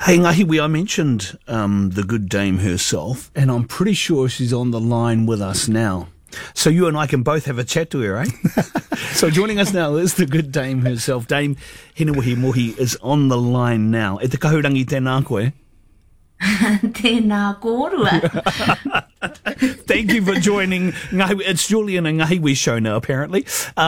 Hey, Ngahiwi, I mentioned the good dame herself, and I'm pretty sure she's on the line with us now. So you and I can both have a chat to her, eh? So joining us now is the good dame herself. Dame Hinewehi Mohi is on the line now. E te kahurangi tēnā koe. Tēnā kōrua. Thank you for joining Ngahiwi. It's Julian and Ngahiwi show now, apparently.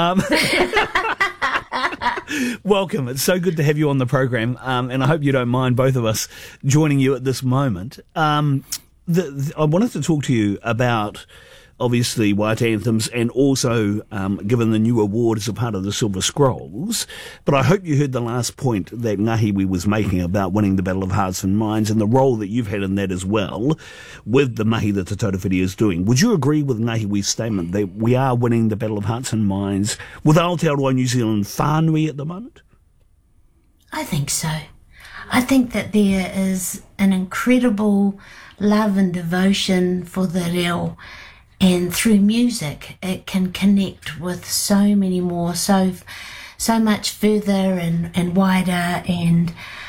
Welcome. It's so good to have you on the program, and I hope you don't mind both of us joining you at this moment. I wanted to talk to you about, obviously, Waiata Anthems, and also given the new award as a part of the Silver Scrolls. But I hope you heard the last point that Ngahiwi was making about winning the Battle of Hearts and Minds and the role that you've had in that as well with the mahi that Te Tautawhiti is doing. Would you agree with Ngahiwi's statement that we are winning the Battle of Hearts and Minds with Aotearoa New Zealand whānui at the moment? I think so. I think that there is an incredible love and devotion for the reo. And through music, it can connect with so many more, so much further and wider, and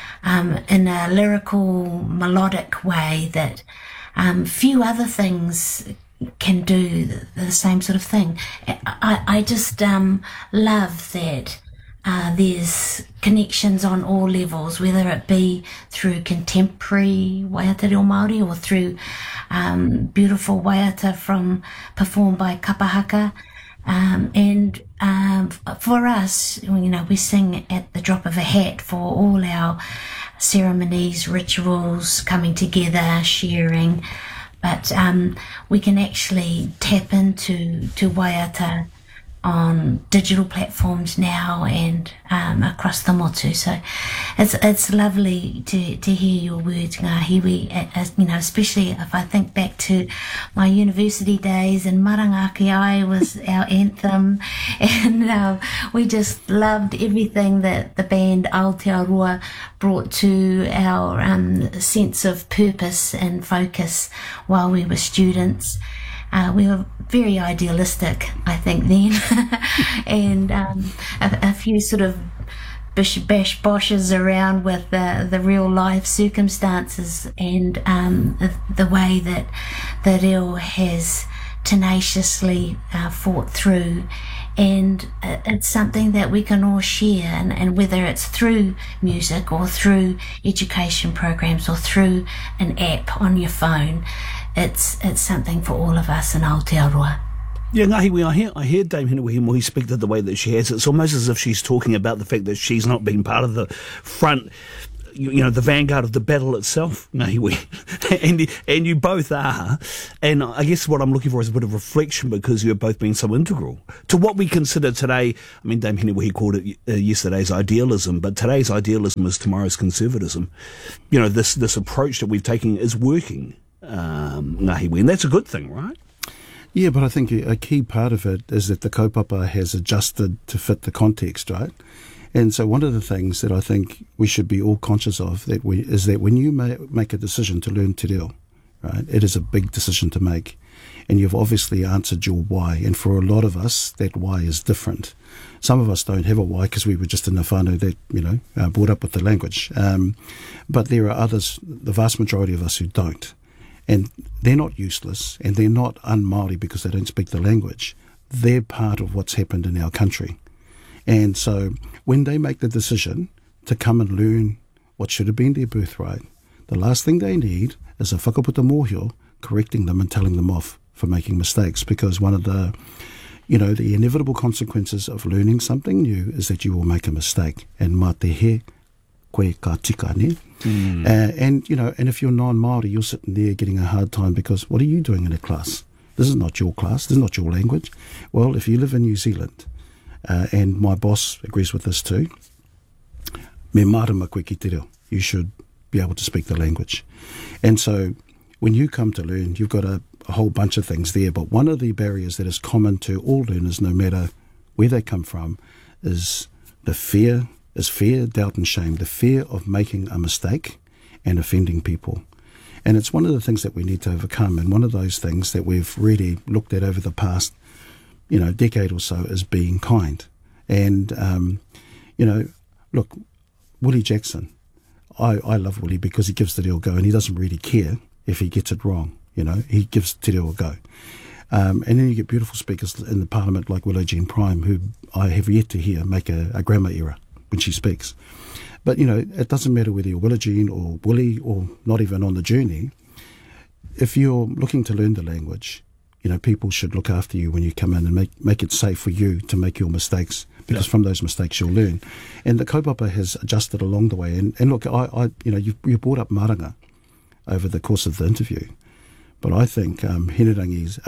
in a lyrical, melodic way that few other things can do the same sort of thing. I just love that there's connections on all levels, whether it be through contemporary waiata reo Māori or through beautiful waiata performed by kapahaka. And for us, we sing at the drop of a hat for all our ceremonies, rituals, coming together, sharing. But we can actually tap into waiata on digital platforms now and across the motu. So it's lovely to hear your words, Ngahiwi, especially if I think back to my university days, and Marangaki Ai was our anthem, and we just loved everything that the band Aotearoa brought to our sense of purpose and focus while we were students. We were very idealistic, I think, then, and a few sort of bish-bash boshes around with the real life circumstances, and the way that the reo has tenaciously fought through. And it's something that we can all share, and whether it's through music or through education programs or through an app on your phone, it's something for all of us in Aotearoa. Yeah, Ngahiwi, I hear Dame Hinewehi Mohi speak to the way that she has. It's almost as if she's talking about the fact that she's not been part of the front, the vanguard of the battle itself, Ngahiwi. and you both are. And I guess what I'm looking for is a bit of reflection, because you've both been so integral to what we consider today. I mean, Dame Hinewehi called it yesterday's idealism, but today's idealism is tomorrow's conservatism. This approach that we've taken is working, Ngahiwi, and that's a good thing, right? Yeah, but I think a key part of it is that the kaupapa has adjusted to fit the context, right? And so one of the things that I think we should be all conscious of is that when you make a decision to learn te reo, right, it is a big decision to make. And you've obviously answered your why. And for a lot of us, that why is different. Some of us don't have a why because we were just in the whānau that, brought up with the language. But there are others, the vast majority of us, who don't. And they're not useless, and they're not un-Māori because they don't speak the language. They're part of what's happened in our country. And so when they make the decision to come and learn what should have been their birthright, the last thing they need is a whakaputa mōhio correcting them and telling them off for making mistakes, because one of the inevitable consequences of learning something new is that you will make a mistake. And mā te he, koe ka tika, ne? And if you're non-Māori, you're sitting there getting a hard time because what are you doing in a class? This is not your class. This is not your language. Well, if you live in New Zealand, and my boss agrees with this too, me marama koe ki te reo. You should be able to speak the language. And so when you come to learn, you've got a whole bunch of things there. But one of the barriers that is common to all learners, no matter where they come from, is fear, doubt and shame, the fear of making a mistake and offending people. And it's one of the things that we need to overcome. And one of those things that we've really looked at over the past, decade or so is being kind. And, look, Willie Jackson, I love Willie because he gives Te Reo a go, and he doesn't really care if he gets it wrong. You know, he gives Te Reo a go. And then you get beautiful speakers in the Parliament like Willow Jean Prime, who I have yet to hear make a grammar error when she speaks. But, you know, it doesn't matter whether you're Willow Jean or Willie or not even on the journey. If you're looking to learn the language, you know, people should look after you when you come in and make it safe for you to make your mistakes, because from those mistakes you'll learn. And the kaupapa has adjusted along the way. And look, I you know, you brought up Maranga over the course of the interview. But I think Hinewehi's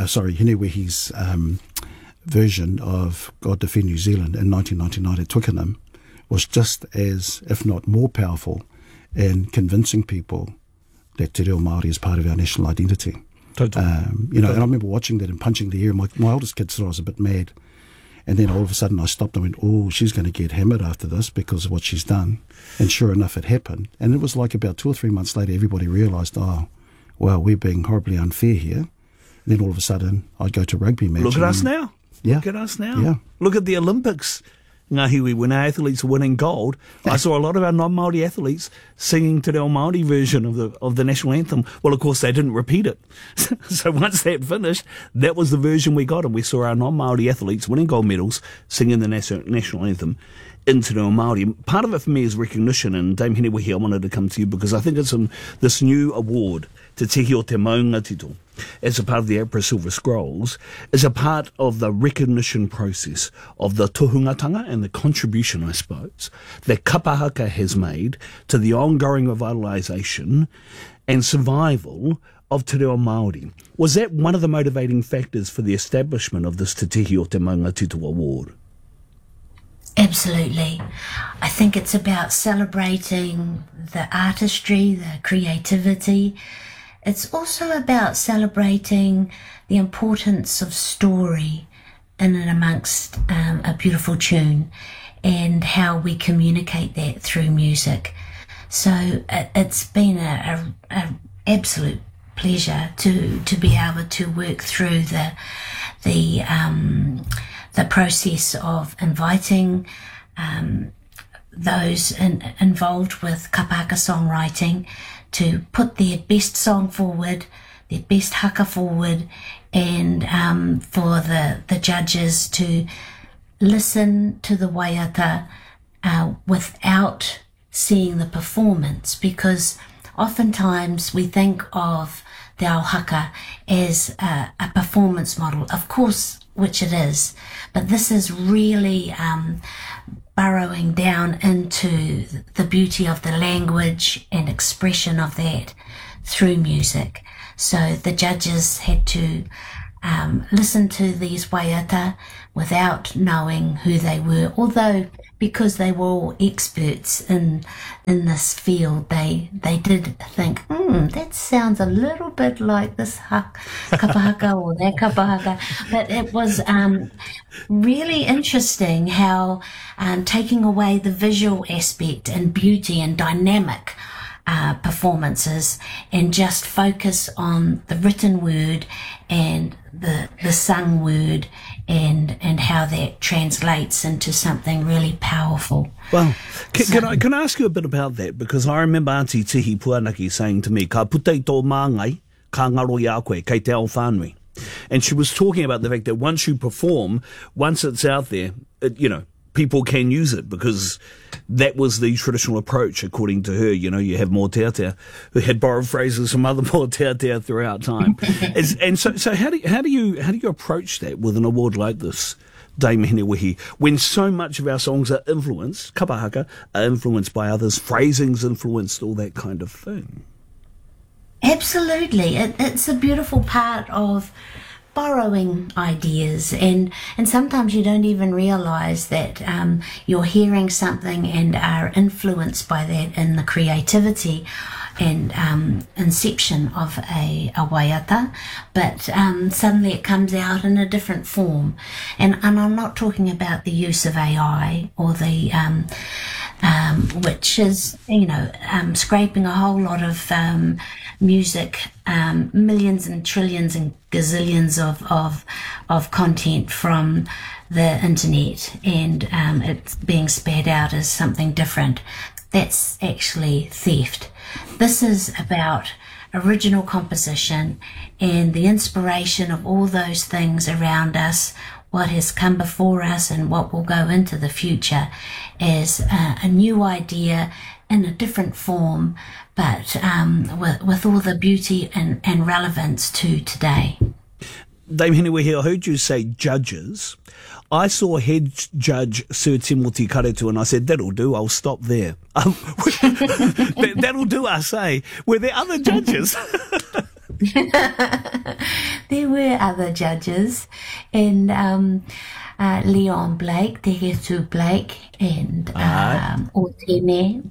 version of God Defend New Zealand in 1999 at Twickenham was just as, if not more powerful, in convincing people that Te Reo Māori is part of our national identity. Totally. You know, and I remember watching that and punching the air. My oldest kid thought I was a bit mad. And then all of a sudden I stopped and went, oh, she's going to get hammered after this because of what she's done. And sure enough, it happened. And it was like about 2 or 3 months later, everybody realised, oh, well, we're being horribly unfair here. And then all of a sudden, I'd go to a rugby match. Look at us now. Yeah. Look at us now. Yeah. Look at the Olympics. Ngahiwi, when our athletes were winning gold, I saw a lot of our non-Māori athletes singing Te Reo Māori version of the national anthem. Well, of course, they didn't repeat it. So once that finished, that was the version we got, and we saw our non-Māori athletes winning gold medals, singing the national anthem in Te Reo Māori. Part of it for me is recognition, and Dame Hinewehi, I wanted to come to you because I think it's this new award, Te Tihi o Te Maunga Tito, as a part of the APRA Silver Scrolls, is a part of the recognition process of the tohungatanga and the contribution, I suppose, that Kapahaka has made to the ongoing revitalisation and survival of Te Reo Māori. Was that one of the motivating factors for the establishment of this Te Tihi o Te Maunga Tito award? Absolutely. I think it's about celebrating the artistry, the creativity. It's also about celebrating the importance of story in and amongst a beautiful tune and how we communicate that through music. So it's been a absolute pleasure to be able to work through the process of inviting those involved with kapahaka songwriting to put their best song forward, their best haka forward, and for the judges to listen to the waiata without seeing the performance, because oftentimes we think of the ao haka as a performance model, of course, which it is, but this is really burrowing down into the beauty of the language and expression of that through music. So the judges had to listen to these waiata without knowing who they were, although because they were all experts in this field, they did think, that sounds a little bit like this kapahaka or that kapahaka. But it was really interesting how taking away the visual aspect and beauty and dynamic performances and just focus on the written word and the sung word and how that translates into something really powerful. Well, can I ask you a bit about that? Because I remember Auntie Tihi Puanaki saying to me, ka putei tō māngai, ka ngaro i a koe, kei te ao whānui. And she was talking about the fact that once you perform, once it's out there, people can use it, because that was the traditional approach, according to her. You have more teatea who had borrowed phrases from other more teatea throughout time. And so how do you approach that with an award like this, Dame Hinewehi, when so much of our songs are influenced, kapahaka, are influenced by others, phrasing's influenced, all that kind of thing? Absolutely. It's a beautiful part of borrowing ideas, and sometimes you don't even realize that you're hearing something and are influenced by that in the creativity and inception of a waiata, but suddenly it comes out in a different form. And I'm not talking about the use of AI or the which is scraping a whole lot of music, millions and trillions and gazillions of content from the internet, and it's being spat out as something different. that's actually theft. This is about original composition and the inspiration of all those things around us, what has come before us and what will go into the future as a new idea in a different form, but with all the beauty and relevance to today. Dame Henry here, I heard you say judges. I saw head judge Sir Timothy Karetu and I said, that'll do, I'll stop there. That'll do, I say. Were there other judges? There were other judges, and Leon Blake, Te Hetu Blake, and Otene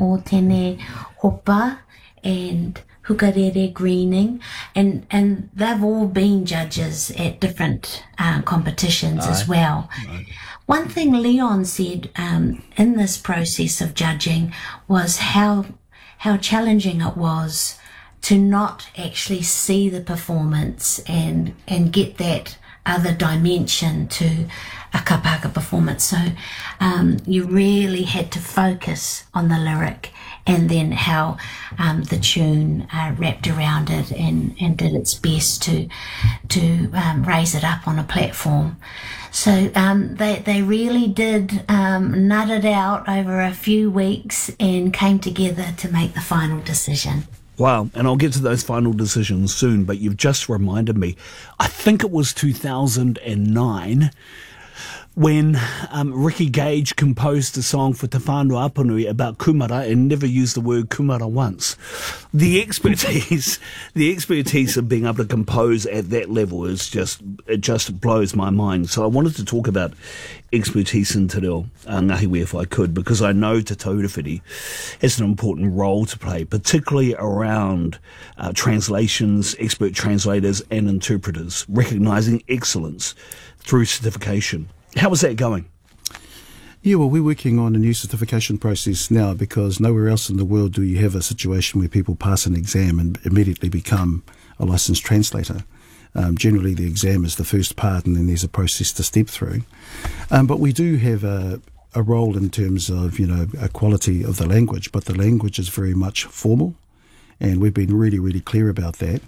Hopa, and Hukarere Greening, and they've all been judges at different competitions as well. Right. One thing Leon said in this process of judging was how challenging it was to not actually see the performance and get that other dimension to a kapaka performance. So you really had to focus on the lyric and then how the tune wrapped around it and did its best to raise it up on a platform. So they really did nut it out over a few weeks and came together to make the final decision. Wow, and I'll get to those final decisions soon, but you've just reminded me. I think it was 2009 when Ricky Gage composed a song for Te Whānau Apanui about kumara and never used the word kumara once. The expertise of being able to compose at that level it just blows my mind. So I wanted to talk about expertise in te reo ngahiwi if I could, because I know Te Taurewhiti has an important role to play, particularly around translations, expert translators and interpreters, recognising excellence through certification. How is that going? Yeah, well, we're working on a new certification process now because nowhere else in the world do you have a situation where people pass an exam and immediately become a licensed translator. Generally, the exam is the first part and then there's a process to step through. But we do have a role in terms of, a quality of the language, but the language is very much formal and we've been really, really clear about that.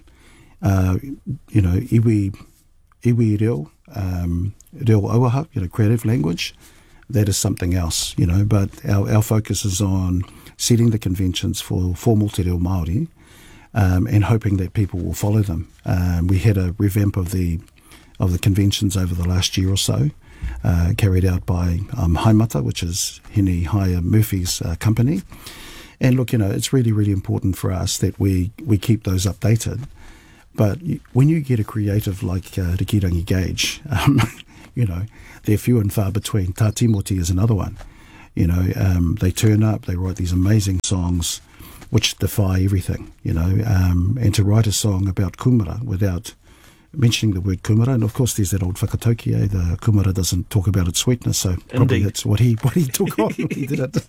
Iwi reo, reo auaha, creative language, that is something else, but our focus is on setting the conventions for formal te reo Māori and hoping that people will follow them. We had a revamp of the conventions over the last year or so, carried out by Haimata, which is Hene Hire Murphy's company. And look, it's really, really important for us that we keep those updated. But when you get a creative like Rikirangi Gage, they're few and far between. Tā Timoti is another one. They turn up, they write these amazing songs which defy everything, and to write a song about kumara without mentioning the word kumara, and of course there's that old whakatauki, the kumara doesn't talk about its sweetness, so probably Indeed. That's what he took on when he did it.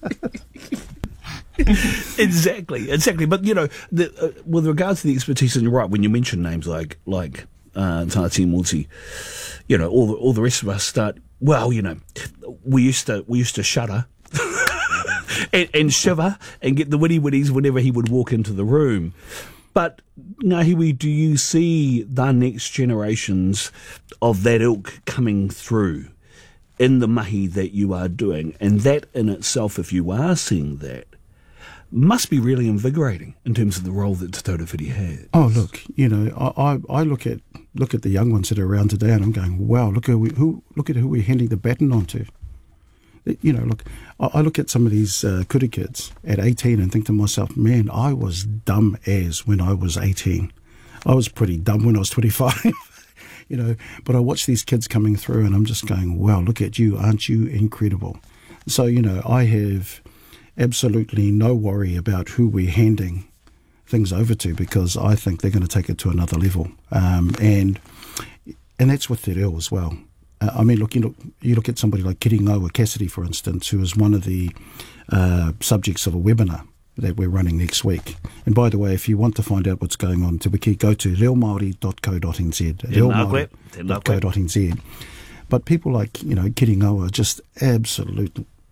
Exactly. But with regards to the expertise, and you're right when you mention names like Tā Timoti, all the rest of us start. Well, we used to shudder and shiver and get the witty-witties whenever he would walk into the room. But Ngahiwi, do you see the next generations of that ilk coming through in the mahi that you are doing? And that in itself, if you are seeing that, must be really invigorating in terms of the role that Te Taurewhiti has. Oh, look, I look at the young ones that are around today, and I'm going, wow, look at who we're handing the baton on to. Look, I look at some of these kura kids at 18 and think to myself, man, I was dumb as when I was 18. I was pretty dumb when I was 25. But I watch these kids coming through, and I'm just going, wow, look at you, aren't you incredible? So, I have absolutely no worry about who we're handing things over to, because I think they're going to take it to another level. And that's with te reo as well. You look at somebody like Kiringaua Cassidy, for instance, who is one of the subjects of a webinar that we're running next week. And by the way, if you want to find out what's going on Te Wiki, go to reomaori.co.nz. reomaori.co.nz. But people like, Kiringaua are just absolute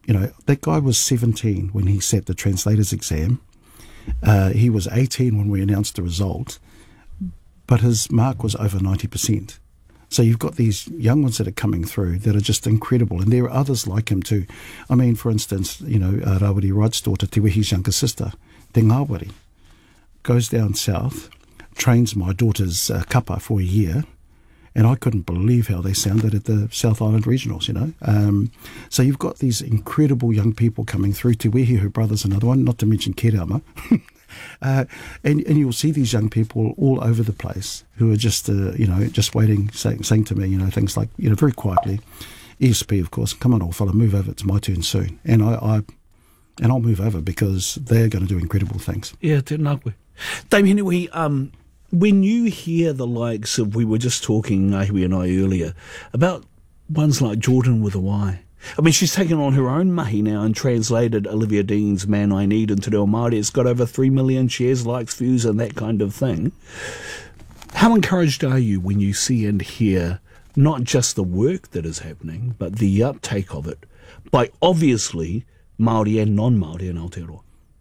that guy was 17 when he sat the translator's exam. He was 18 when we announced the result, but his mark was over 90%. So you've got these young ones that are coming through that are just incredible, and there are others like him too. I mean, for instance, Rawiri Wright's daughter, Te Wehi's younger sister, Te Ngāwari, goes down south, trains my daughter's kapa for a year, and I couldn't believe how they sounded at the South Island Regionals, So you've got these incredible young people coming through. Te Wehi, her brother's another one, not to mention Kerama. And you'll see these young people all over the place who are just, just waiting, saying to me, things like, very quietly, ESP, of course, come on, old fella, move over, it's my turn soon. And I'll move over because they're going to do incredible things. Yeah, tēnā koe. Dame Hinewi, when you hear the likes of, we were just talking, Ngahiwi and I earlier, about ones like Jordan with a Y. I mean, she's taken on her own mahi now and translated Olivia Dean's Man I Need into Reo Māori. It's got over 3 million shares, likes, views and that kind of thing. How encouraged are you when you see and hear not just the work that is happening, but the uptake of it by obviously Māori and non-Māori in Aotearoa?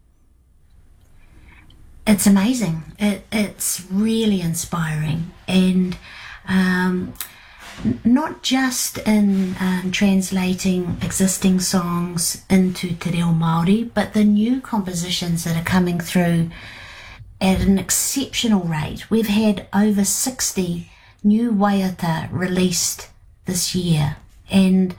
It's amazing. It's really inspiring. And not just in translating existing songs into Te Reo Māori, but the new compositions that are coming through at an exceptional rate. We've had over 60 new waiata released this year, and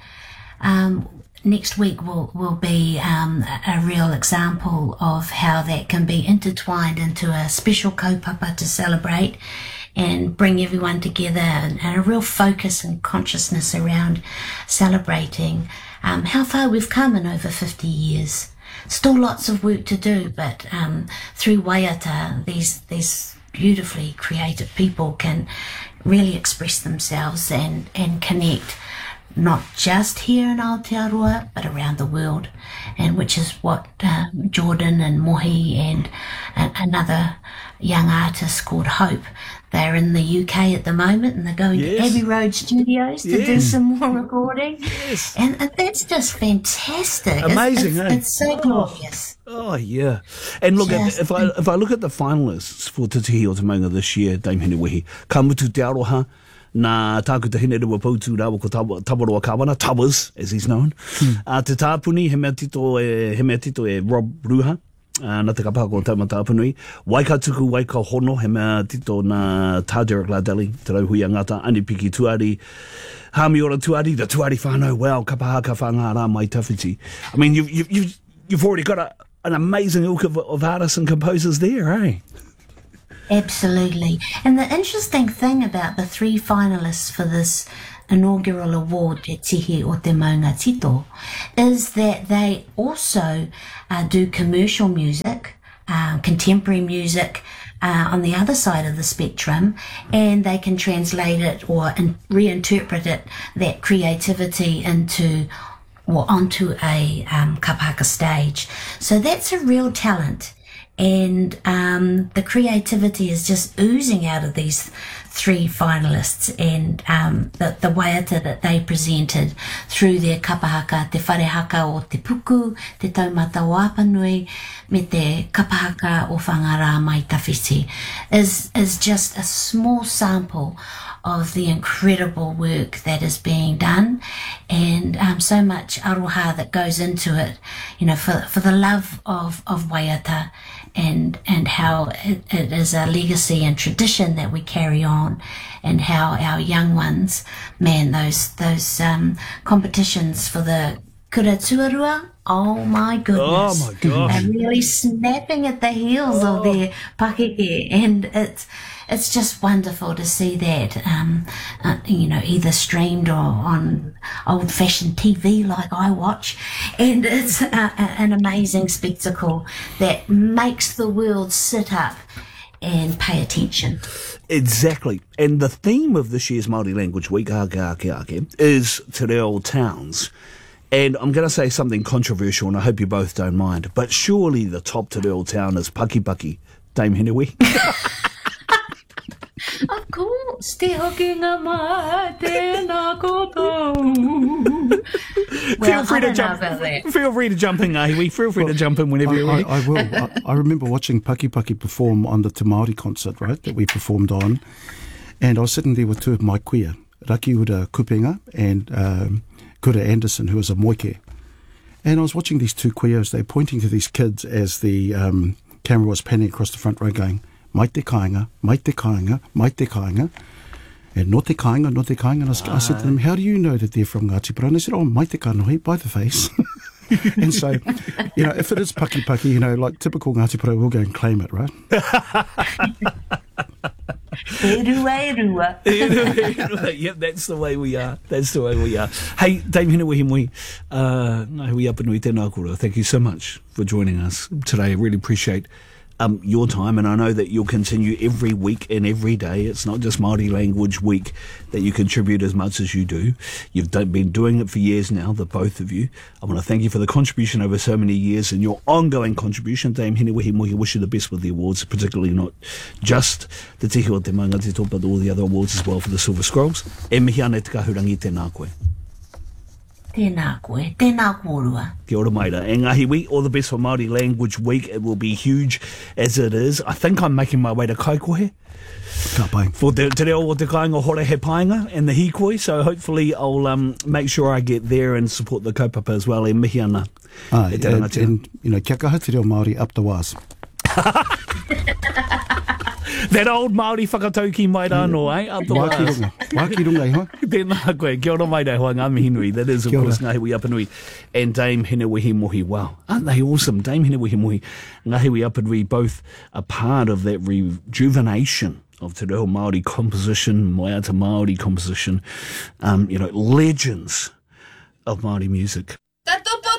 next week will be a real example of how that can be intertwined into a special kaupapa to celebrate and bring everyone together, and a real focus and consciousness around celebrating how far we've come in over 50 years. Still lots of work to do, but through waiata, these beautifully creative people can really express themselves and connect, not just here in Aotearoa, but around the world, and which is what Jordan and Mohi and another young artist called Hope, they're in the UK at the moment, and they're going to Abbey Road Studios to do some more recording. Yes. And that's just fantastic. Amazing, it's so glorious. Oh, yeah. And look, if I look at the finalists for Te Tihi o Te Maunga this year, Dame Hinewehi, ka mutu te aroha, nā tāku te hine rewa pautu rāwa ko Tawaroa Kawana, Towers, as he's known. Te tāpuni, he mea tito e Rob Ruha, nā te kapako o Tauma Tāpunui. Waikatuku, Waika Hono, he mea tito nā Tā Derek Ladeli, te rauhui angata, Anipiki Tuari, Hamiora Tuari, the Tuari whānau, wow, kapahaka whangā rā mai tawhiti. I mean, you've already got an amazing ilk of artists and composers there, eh? Absolutely. And the interesting thing about the 3 finalists for this inaugural award, Te Tihi o Te Maunga Tito, is that they also do commercial music, contemporary music on the other side of the spectrum, and they can translate it or reinterpret it, that creativity into or onto a kapahaka stage. So that's a real talent. And the creativity is just oozing out of these 3 finalists, and the waiata that they presented through their kapahaka, te wharehaka o te puku, te taumata o Apanui, me te kapahaka o whangara mai tawhiti, is just a small sample of the incredible work that is being done, and so much aroha that goes into it, for the love of waiata, and how it is a legacy and tradition that we carry on, and how our young ones, man, those competitions for the Kura Tuarua, oh my goodness. Oh my gosh. They're really snapping at the heels of their pakeke, and it's just wonderful to see that, either streamed or on old-fashioned TV like I watch. And it's an amazing spectacle that makes the world sit up and pay attention. Exactly. And the theme of this year's Māori Language Week, is Te Reo Towns. And I'm going to say something controversial, and I hope you both don't mind, but surely the top Te Reo town is Pakipaki, Dame Hinewi. Of course, te hoki ngā mai tēnā koutou. Feel free I to don't know jump. about that. Feel free to jump in, Ngahiwi. Feel free to jump in whenever you're ready. I will. I remember watching Paki Paki perform on the Te Māori concert, right, that we performed on. And I was sitting there with two of my kuia, Rakiura Kupenga and Kura Anderson, who was a moike. And I was watching these two kuias, they were pointing to these kids as the camera was panning across the front row going, mai te kāinga, mai te kāinga, mai te kāinga. And no te kāinga, no te kāinga. And I said to them, how do you know that they're from Ngāti Porou? And they said, oh, mai te kanohi, by the face. And so, if it is Paki Paki, like typical Ngāti Porou, we'll go and claim it, right? E rua. Yep, that's the way we are. Hey, Dame Hinewehi Ngahiwi Apanui, tēnā koutou. Thank you so much for joining us today. I really appreciate your time, and I know that you'll continue every week and every day. It's not just Māori Language Week that you contribute as much as you do. You've been doing it for years now, the both of you. I want to thank you for the contribution over so many years and your ongoing contribution. Dame Hinewehi Mohi, wish you the best with the awards, particularly not just the Te Hiwa Te Maunga Te Tō, but all the other awards as well for the Silver Scrolls. E mihi ana te kahurangi tēnā koe. Tēnā koe, tēnā kōrua. Kia ora maira. And Ngahiwi, all the best for Māori Language Week. It will be huge as it is. I think I'm making my way to Kaikohe Ka pai. for te reo o te kāinga hore he painga and the hikoi. So hopefully I'll make sure I get there and support the kaupapa as well. E mihi ana. E te rangatira. Kia kaha te reo Māori up the waz. That old Māori whakatauki mai rāno, eh? Up the waz. Wākirunga iho. Tēnā koe, kia ora mai rei hoa ngā mihi nui. That is, of course, Ngahiwi Apanui and Dame Hinewehi Mohi. Wow, aren't they awesome? Dame Hinewehi Mohi, Ngahiwi Apanui, both a part of that rejuvenation of te reo Māori composition, Moeata Māori composition, legends of Māori music. Tatupo